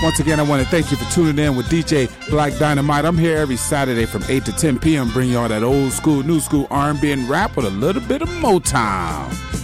Once again, I want to thank you for tuning in with DJ Black Dynamite. I'm here every Saturday from 8 to 10 p.m. bringing y'all that old school, new school R&B and rap with a little bit of Motown.